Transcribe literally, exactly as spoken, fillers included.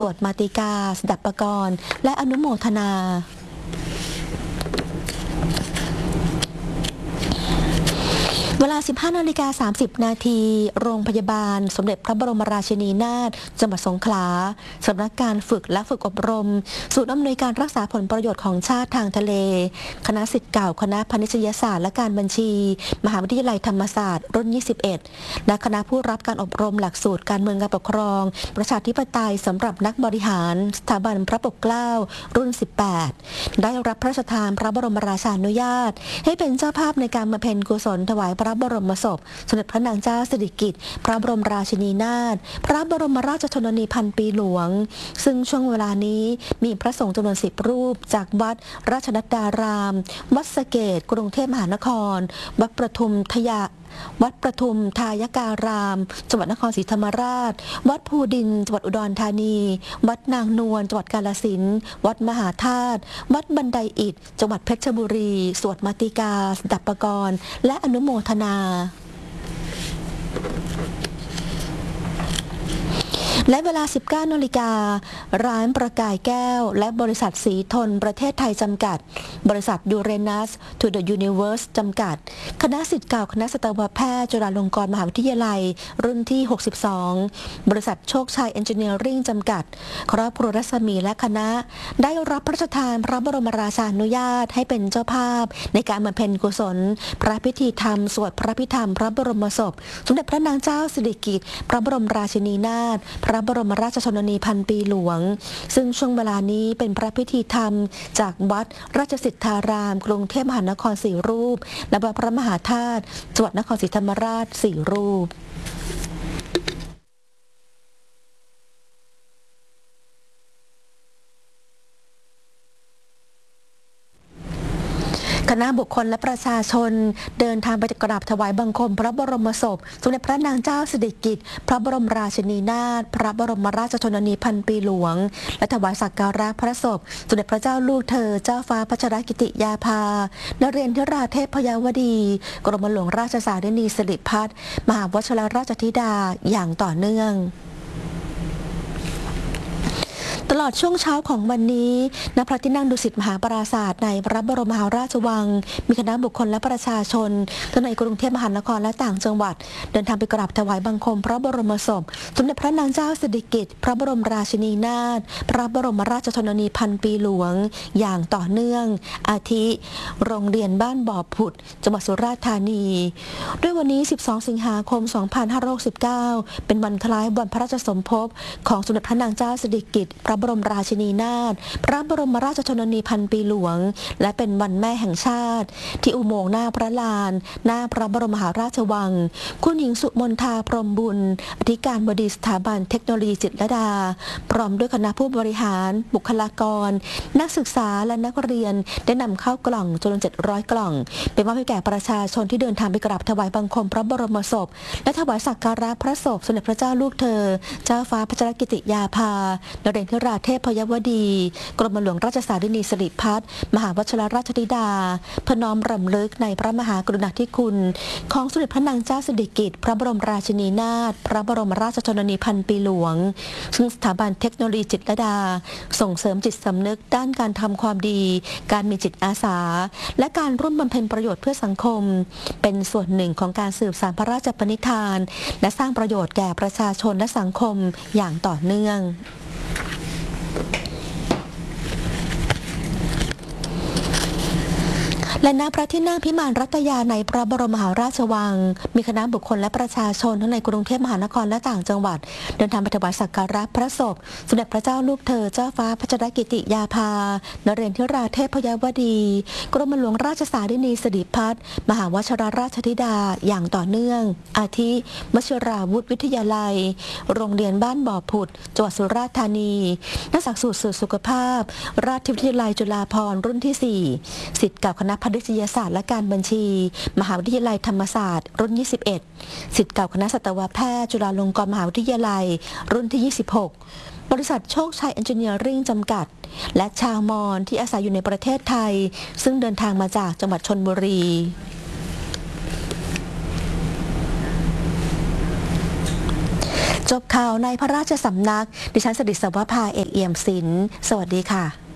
ตรวจมาติกาสดับประกรณ์และอนุโมทนาเวลา สิบห้านาฬิกาสามสิบนาทีโรงพยาบาลสมเด็จพระบรมราชินีนาถจังหวัดสงขลาสำนักการฝึกและฝึกอบรมศูนย์อำนวยการรักษาผลประโยชน์ของชาติทางทะเลคณะศิษย์เก่าคณะพาณิชยศาสตร์และการบัญชีมหาวิทยาลัยธรรมศาสตร์รุ่นยี่สิบเอ็ดและคณะผู้รับการอบรมหลักสูตรการเมืองการปกครองประชาธิปไตยสำหรับนักบริหารสถาบันพระปกเกล้ารุ่นสิบแปดได้รับพระราชทานพระบรมราชานุญาตให้เป็นเจ้าภาพในการบำเพ็ญกุศลถวายพระบรมศพสมเด็จพระนางเจ้าสิริกิติ์พระบรมราชินีนาถพระบรมราชชนนีพันปีหลวงซึ่งช่วงเวลานี้มีพระสงฆ์จำนวนสิบรูปจากวัดราชนัดดารามวัดสะเกษกรุงเทพมหานครวัดประทุมทยาวัดประทุมทายการามจังหวัดนครศรีธรรมราชวัดภูดินจังหวัดอุดรธานีวัดนางนวลจังหวัดกาฬสินธุ์วัดมหาธาตุวัดบันไดอิฐจังหวัดเพชรบุรีสวดมาติกาสดับประกรณ์และอนุโมทนาและเวลา สิบเก้านาฬิการ้านประกายแก้วและบริษัทสีทนประเทศไทยจำกัดบริษัทยูเรนัส to the universe จำกัดคณะศิษย์เก่าคณะสัตวแพทย์จุฬาลงกรณ์มหาวิทยาลัยรุ่นที่หกสิบสองบริษัทโชคชัยเอนจิเนียริ่งจำกัดครอบครัวรัศมีและคณะได้รับพระราชทานพระบรมราชานุญาตให้เป็นเจ้าภาพในการบำเพ็ญกุศลพระพิธีธรรมสวดพระพิธรรมพระบรมศพสมเด็จพระนางเจ้าสิริกิติ์พระบรมราชินีนาถพระบรมราชชนนีพันปีหลวงซึ่งช่วงเวลานี้เป็นพระพิธีธรรมจากวัดราชสิทธารามกรุงเทพมหานครสี่รูปและวัดพระมหาธาตุจังหวัดนครศรีธรรมราชสี่รูปคณะบุคคลและประชาชนเดินทางไปกราบถวายบังคมพระบรมศพสมเด็จพระนางเจ้าสิริกิติ์พระบรมราชินีนาถพระบรมราชชนนีพันปีหลวงและถวายสักการะพระศพสมเด็จพระเจ้าลูกเธอเจ้าฟ้าพัชรกิติยาภานเรนทราเทพยาวดีกรมหลวงราชสารินีสิริพัฒน์มหาวชิรราชธิดาอย่างต่อเนื่องตลอดช่วงเช้าของวันนี้ณพระที่นั่งดุสิตมหาปราสาทในพระบรมมหาราชวังมีคณะบุคคลและประชาชนทั้งในกรุงเทพมหานครและต่างจังหวัดเดินทางไปกราบถวายบังคมพระบรมศพสมเด็จพระนางเจ้าสิริกิติ์พระบรมราชินีนาถพระบรมราชชนนีพันปีหลวงอย่างต่อเนื่องอาทิโรงเรียนบ้านบ่อผุดจังหวัดสุราษฎร์ธานีด้วยวันนี้สิบสองสิงหาคมสองพันห้าร้อยหกสิบเก้าเป็นวันคล้ายวันพระราชสมภพของสมเด็จพระนางเจ้าสิริกิติ์พระบรมราชินีนาถพระบรมราชชนนีพันปีหลวงและเป็นวันแม่แห่งชาติที่อุโมงค์หน้าพระลานหน้าพระบรมมหาราชวังคุณหญิงสุมนทาพรหมบุญอธิการบดีสถาบันเทคโนโลยีจิตรลดาพร้อมด้วยคณะผู้บริหารบุคลากรนักศึกษาและนักเรียนได้นำเข้ากล่องจำนวนเจ็ดร้อยกล่องเป็นมอบให้แก่ประชาชนที่เดินทางไปกราบถวายบังคมพระบรมศพและถวายสักการะพระศพสมเด็จพระเจ้าลูกเธอเจ้าฟ้าพัชรกิติยาภานเรนทราเทพยาวดีกรมหลวงราชสารินีสิริพัฒน์มหาวชิรราชธิดาพน้อมรำลึกในพระมหากรุณาธิคุณของสมเด็จพระนางเจ้าสิริกิติ์พระบรมราชินีนาถพระบรมราชชนนีพันปีหลวงซึ่งสถาบันเทคโนโลยีจิตรลดาส่งเสริมจิตสำนึกด้านการทำความดีการมีจิตอาสาและการร่วมบำเพ็ญประโยชน์เพื่อสังคมเป็นส่วนหนึ่งของการสืบสานพระราชปณิธานและสร้างประโยชน์แก่ประชาชนและสังคมอย่างต่อเนื่องและณพระที่นั่งพิมานรัตยาในพระบรมมหาราชวังมีคณะบุคคลและประชาชนทั้งในกรุงเทพมหานครและต่างจังหวัดเดินทางไปถวายสักการะพระศพสมเด็จพระเจ้าลูกเธอเจ้าฟ้าพัชรกิติยาภานเรนทราเทพยาวดีกรมหลวงราชสารินีสิริพัฒน์มหาวชิรราชธิดาอย่างต่อเนื่องอาทิวชิราวุธวิทยาลัยโรงเรียนบ้านบ่อผุดจังหวัดสุราษฎร์ธานีนักศึกษาสูตรสุขภาพราชวิทยาลัยจุฬาภรณ์รุ่นที่สี่ศิษย์เก่าคณะพาณิชยศาสตร์และการบัญชีมหาวิทยาลัยธรรมศาสตร์รุ่นยี่สิบเอ็ดศิษย์เก่าคณะสัตวแพทย์จุฬาลงกรณ์มหาวิทยาลัยรุ่นที่ยี่สิบหกบริษัทโชคชัยเอนจิเนียริ่งจำกัดและชาวมอญที่อาศัยอยู่ในประเทศไทยซึ่งเดินทางมาจากจังหวัดชลบุรีจบข่าวในพระราชสำนักดิฉันสดิษฐวภาเอกเอี่ยมศิลป์สวัสดีค่ะ